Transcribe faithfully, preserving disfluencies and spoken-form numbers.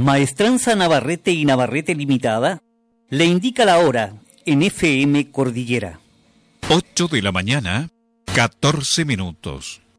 Maestranza Navarrete y Navarrete Limitada le indica la hora en F M Cordillera. ocho de la mañana, catorce minutos.